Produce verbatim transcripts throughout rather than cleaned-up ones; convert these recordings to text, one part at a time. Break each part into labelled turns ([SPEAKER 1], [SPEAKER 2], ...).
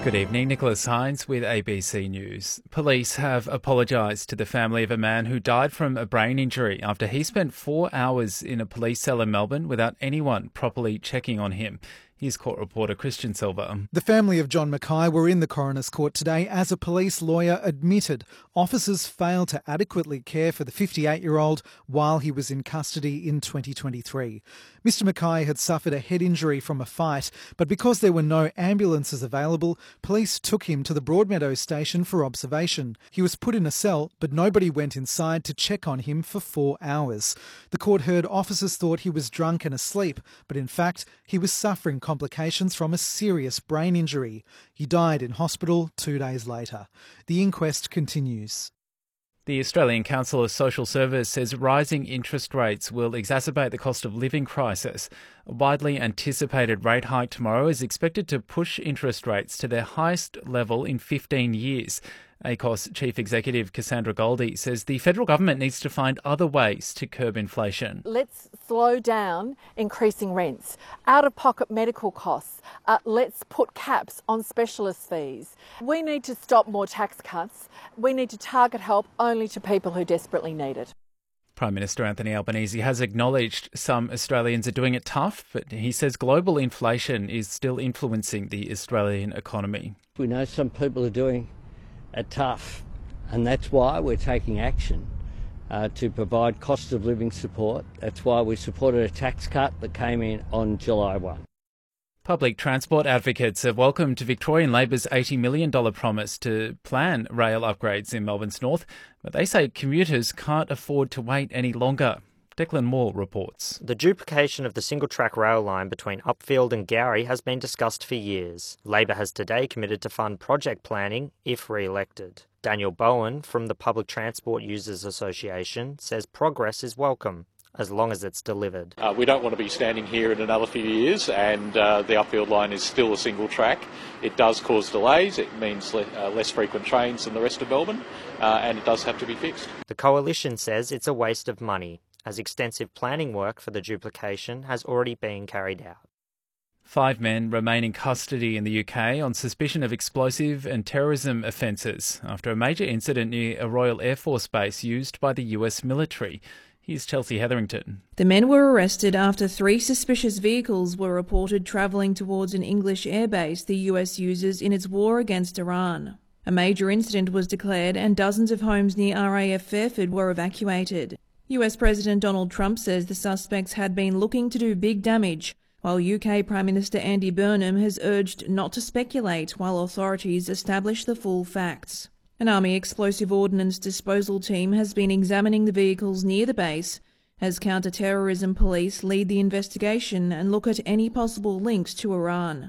[SPEAKER 1] Good evening, Nicholas Hines with A B C News. Police have apologised to the family of a man who died from a brain injury after he spent four hours in a police cell in Melbourne without anyone properly checking on him. Here's court reporter Christian Silva.
[SPEAKER 2] The family of John Mackay were in the coroner's court today as a police lawyer admitted officers failed to adequately care for the fifty-eight-year-old while he was in custody in twenty twenty-three. Mister Mackay had suffered a head injury from a fight, but because there were no ambulances available, police took him to the Broadmeadows station for observation. He was put in a cell, but nobody went inside to check on him for four hours. The court heard officers thought he was drunk and asleep, but in fact, he was suffering complications from a serious brain injury. He died in hospital two days later. The inquest continues.
[SPEAKER 1] The Australian Council of Social Service says rising interest rates will exacerbate the cost of living crisis. A widely anticipated rate hike tomorrow is expected to push interest rates to their highest level in fifteen years. A C O S Chief Executive Cassandra Goldie says the federal government needs to find other ways to curb inflation.
[SPEAKER 3] Let's slow down increasing rents, out-of-pocket medical costs. Uh, let's put caps on specialist fees. We need to stop more tax cuts. We need to target help only to people who desperately need it.
[SPEAKER 1] Prime Minister Anthony Albanese has acknowledged some Australians are doing it tough, but he says global inflation is still influencing the Australian economy.
[SPEAKER 4] We know some people are doing it tough, and that's why we're taking action uh, to provide cost of living support. That's why we supported a tax cut that came in on July first.
[SPEAKER 1] Public transport advocates have welcomed Victorian Labor's eighty million dollars promise to plan rail upgrades in Melbourne's north, but they say commuters can't afford to wait any longer. Declan Moore reports.
[SPEAKER 5] The duplication of the single-track rail line between Upfield and Gowrie has been discussed for years. Labor has today committed to fund project planning if re-elected. Daniel Bowen from the Public Transport Users Association says progress is welcome, as long as it's delivered.
[SPEAKER 6] Uh, we don't want to be standing here in another few years and uh, the Upfield line is still a single track. It does cause delays, it means le- uh, less frequent trains than the rest of Melbourne, uh, and it does have to be fixed.
[SPEAKER 5] The coalition says it's a waste of money, as extensive planning work for the duplication has already been carried out.
[SPEAKER 1] Five men remain in custody in the U K on suspicion of explosive and terrorism offences after a major incident near a Royal Air Force base used by the U S military. Here's Chelsea Hetherington.
[SPEAKER 7] The men were arrested after three suspicious vehicles were reported travelling towards an English airbase the U S uses in its war against Iran. A major incident was declared and dozens of homes near R A F Fairford were evacuated. U S President Donald Trump says the suspects had been looking to do big damage, while U K Prime Minister Andy Burnham has urged not to speculate while authorities establish the full facts. An Army explosive ordnance disposal team has been examining the vehicles near the base as counter-terrorism police lead the investigation and look at any possible links to Iran.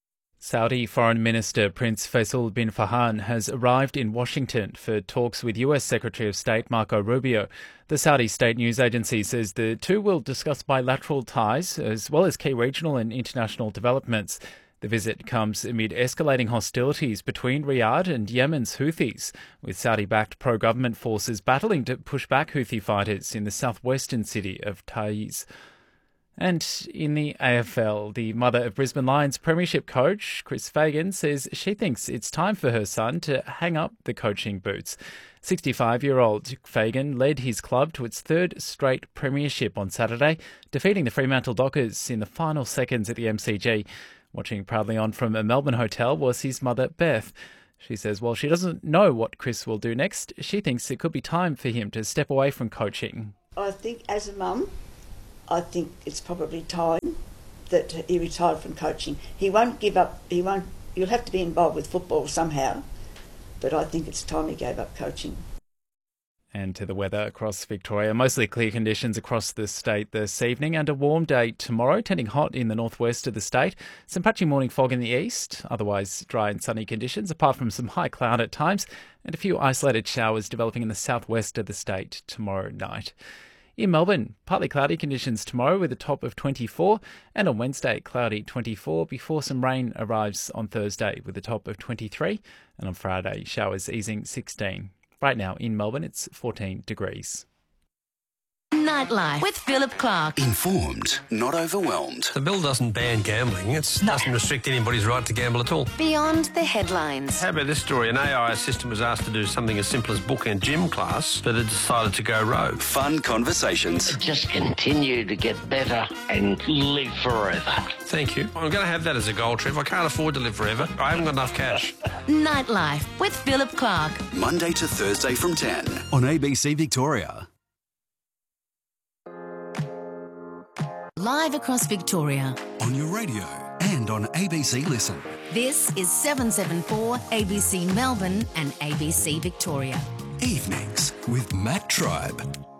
[SPEAKER 1] Saudi Foreign Minister Prince Faisal bin Farhan has arrived in Washington for talks with U S Secretary of State Marco Rubio. The Saudi state news agency says the two will discuss bilateral ties as well as key regional and international developments. The visit comes amid escalating hostilities between Riyadh and Yemen's Houthis, with Saudi-backed pro-government forces battling to push back Houthi fighters in the southwestern city of Taiz. And in the A F L, the mother of Brisbane Lions premiership coach, Chris Fagan, says she thinks it's time for her son to hang up the coaching boots. sixty-five-year-old Fagan led his club to its third straight premiership on Saturday, defeating the Fremantle Dockers in the final seconds at the M C G. Watching proudly on from a Melbourne hotel was his mother, Beth. She says while she doesn't know what Chris will do next, she thinks it could be time for him to step away from coaching.
[SPEAKER 8] I think as a mum, I think it's probably time that he retired from coaching. He won't give up, he won't, you'll have to be involved with football somehow, but I think it's time he gave up coaching.
[SPEAKER 1] And to the weather across Victoria. Mostly clear conditions across the state this evening and a warm day tomorrow, tending hot in the northwest of the state. Some patchy morning fog in the east, otherwise dry and sunny conditions, apart from some high cloud at times, and a few isolated showers developing in the southwest of the state tomorrow night. In Melbourne, partly cloudy conditions tomorrow with a top of twenty-four, and on Wednesday, cloudy twenty-four before some rain arrives on Thursday with a top of twenty-three, and on Friday, showers easing sixteen. Right now in Melbourne, it's fourteen degrees.
[SPEAKER 9] Nightlife with Philip Clark.
[SPEAKER 10] Informed, not overwhelmed.
[SPEAKER 11] The bill doesn't ban gambling. It no. doesn't restrict anybody's right to gamble at all.
[SPEAKER 9] Beyond the headlines.
[SPEAKER 11] How about this story? An A I assistant was asked to do something as simple as book a gym class, but it decided to go rogue.
[SPEAKER 10] Fun conversations.
[SPEAKER 12] Just continue to get better and live forever.
[SPEAKER 11] Thank you. I'm going to have that as a goal, Trev. I can't afford to live forever. I haven't got enough cash.
[SPEAKER 9] Nightlife with Philip Clark.
[SPEAKER 10] Monday to Thursday from ten on A B C Victoria.
[SPEAKER 9] Live across Victoria.
[SPEAKER 10] On your radio and on A B C Listen.
[SPEAKER 9] This is seven seven four A B C Melbourne and A B C Victoria.
[SPEAKER 10] Evenings with Matt Tribe.